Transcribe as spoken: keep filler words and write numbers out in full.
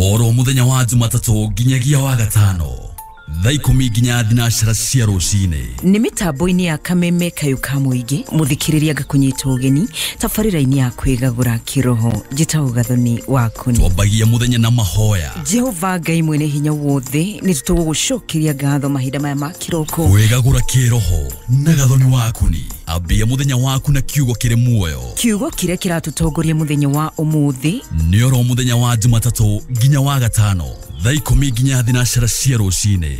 oro muthenya wa Jumatatu nginyagia wa gatano thaa ikumi nginya thinashara cia rucine ni mitambo-ini ya Kameme Kayuka Muingi muthikiriria ngakunyita ugeni tabarira-ini ya kwigagura kiroho njitagwo Gathoni Wakuni. twambagia muthenya na mahoya. Jehova Ngai mwene hinya wothe ni tugugucokeria ngatho mahinda maya ma kiroko kwigagura kiroho na Gathoni Wakuni. Ambia muthenya waku na kiugo kiri muoyo. Kiugo kiria kiratutongoria muthenya wa umuthi ni oro muthenya wa Jumatatu nginya wa gatano thaa ikumi nginya thinashara cia rucine